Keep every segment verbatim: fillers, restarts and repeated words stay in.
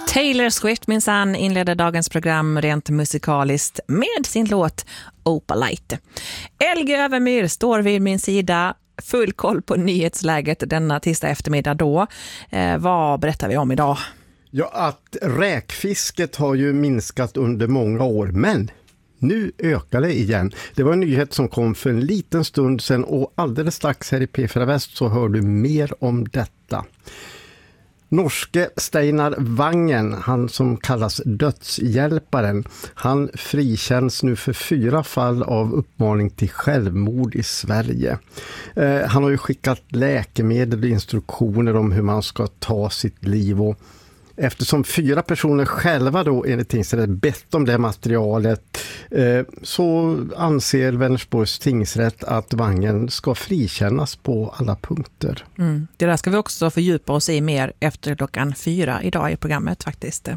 Taylor Swift minsann inledde dagens program rent musikaliskt med sin låt Opalite. Elge Övermyr står vid min sida, full koll på nyhetsläget denna tisdag eftermiddag då. Eh, vad berättar vi om idag? Ja, att räkfisket har ju minskat under många år, men nu ökar det igen. Det var en nyhet som kom för en liten stund sedan och alldeles strax här i P fyra Väst så hör du mer om detta. Norske Steinar Vangen, han som kallas dödshjälparen, han frikänns nu för fyra fall av uppmaning till självmord i Sverige. Eh, han har ju skickat läkemedel och instruktioner om hur man ska ta sitt liv, och eftersom fyra personer själva då enligt tingsrätten bett om det materialet eh, så anser Vänersborgs tingsrätt att Vangen ska frikännas på alla punkter. Mm. Det där ska vi också fördjupa oss i mer efter klockan fyra idag i programmet faktiskt.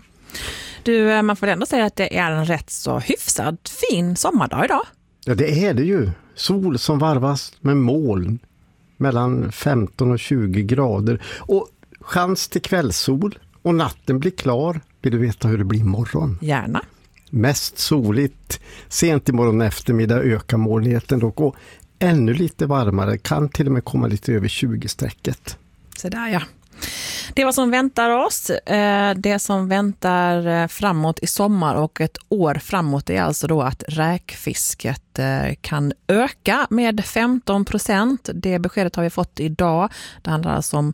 Du, man får ändå säga att det är en rätt så hyfsad fin sommardag idag. Ja, det är det ju. Sol som varvas med moln mellan femton och tjugo grader och chans till kvällssol. Och natten blir klar. Vill du veta hur det blir imorgon? Gärna. Mest soligt. Sent imorgon eftermiddag ökar molnigheten dock. Och ännu lite varmare. Kan till och med komma lite över tjugo-strecket. Så där ja. Det är vad som väntar oss. Det som väntar framåt i sommar och ett år framåt är alltså då att räkfisket kan öka med femton procent. Det beskedet har vi fått idag. Det handlar alltså om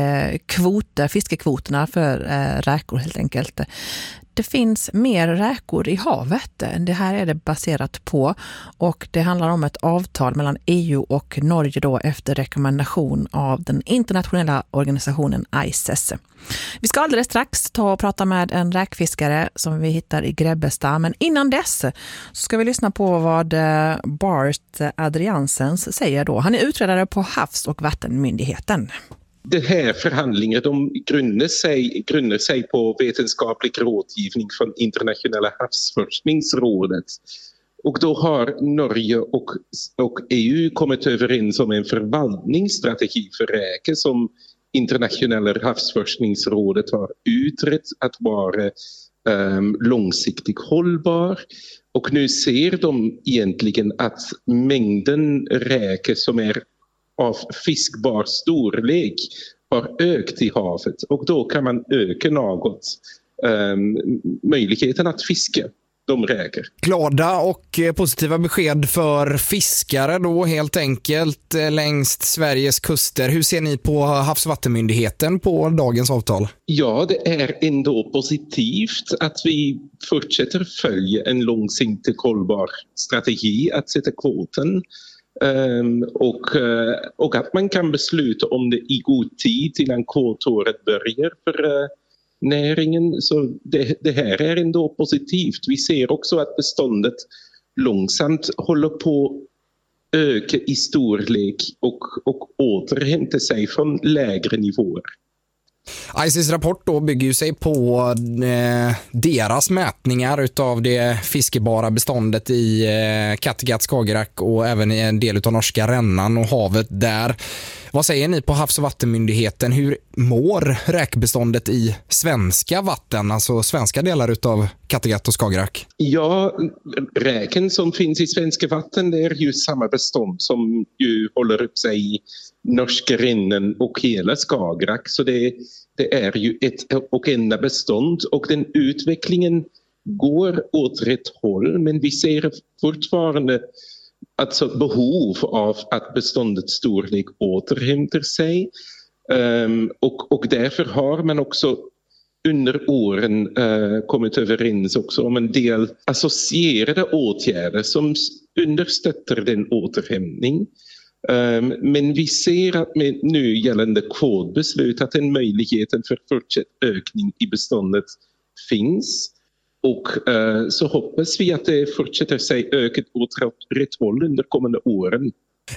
kvoter, fiskekvoterna för räkor helt enkelt. Det finns mer räkor i havet. Det här är det baserat på, och det handlar om ett avtal mellan E U och Norge då efter rekommendation av den internationella organisationen I C E S. Vi ska alldeles strax ta och prata med en räkfiskare som vi hittar i Grebbestad, men innan dess så ska vi lyssna på vad Bart Adriansens säger då. Han är utredare på Havs- och vattenmyndigheten. Det här förhandlingen de grundar sig, grundar sig på vetenskaplig rådgivning från Internationella havsforskningsrådet. Och då har Norge och, och E U kommit överens om en förvaltningsstrategi för räkor som Internationella havsforskningsrådet har utrett att vara um, långsiktigt hållbar. Och nu ser de egentligen att mängden räkor som är av fiskbar storlek har ökat i havet, och då kan man öka något um, möjligheten att fiska de räkor. Glada och positiva besked för fiskare då helt enkelt längs Sveriges kuster. Hur ser ni på Havs- och vattenmyndigheten på dagens avtal? Ja, det är ändå positivt att vi fortsätter följa en långsiktigt hållbar strategi att sätta kvoten. Um, och, uh, och att man kan besluta om det i god tid innan kvotåret börjar för uh, näringen. Så det, det här är ändå positivt. Vi ser också att beståndet långsamt håller på att öka i storlek och, och återhämta sig från lägre nivåer. I C E S rapport då bygger ju sig på eh, deras mätningar utav det fiskebara beståndet i eh, Kattegatt, Skagerrak och även i en del av norska Rännan och havet där. Vad säger ni på Havs- och vattenmyndigheten? Hur mår räkbeståndet i svenska vatten, alltså svenska delar utav Kattegatt och Skagerrak? Ja, räken som finns i svenska vatten, det är ju samma bestånd som ju håller upp sig i norska Rännan och hela Skagerrak. Så det, det är ju ett och enda bestånd, och den utvecklingen går åt rätt håll, men vi ser fortfarande alltså behov av att beståndets storlek återhämtar sig. Um, och, och därför har man också under åren uh, kommit överens också om en del associerade åtgärder som understöttar den återhämtning. Um, men vi ser att med nu gällande kodbeslut att en möjligheten för fortsatt ökning i beståndet finns. Och uh, så hoppas vi att det fortsätter sig ökat åt rätt håll under kommande åren.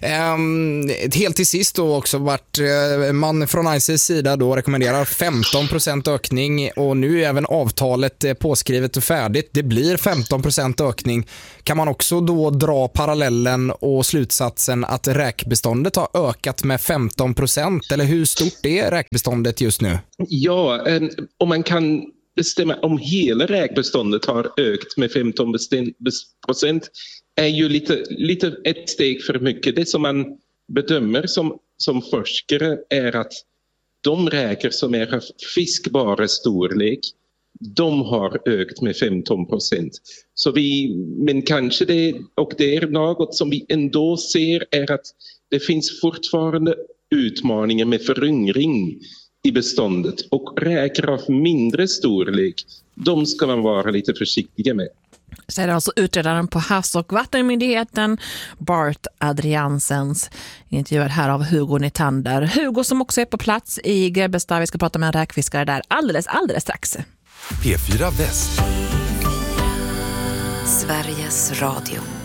Um, helt till sist då också vart uh, man från I C E S sida då rekommenderar femton procent ökning, och nu är även avtalet uh, påskrivet och färdigt. Det blir femton procent ökning. Kan man också då dra parallellen och slutsatsen att räkbeståndet har ökat med femton procent, eller hur stort är räkbeståndet just nu? Ja, um, och man kan bestämma om hela räkbeståndet har ökat med femton procent är ju lite, lite ett steg för mycket. Det som man bedömer som, som forskare är att de räkor som är av fiskbara storlek, de har ökat med femton procent. Så vi, men kanske det, och det är något som vi ändå ser, är att det finns fortfarande utmaningar med föryngring i beståndet. Och räkor av mindre storlek, de ska man vara lite försiktiga med. Säger alltså utredaren på Havs- och vattenmyndigheten Bart Adriansens, intervjuad här av Hugo Nitander. Hugo som också är på plats i Grebbestad. Vi ska prata med en räkfiskare där alldeles, alldeles strax. P fyra Väst. Sveriges Radio.